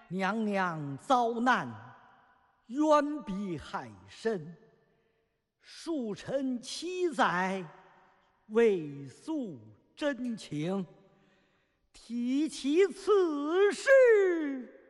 娘娘遭难，远避害身，恕臣妻在，未诉真情。提起此事。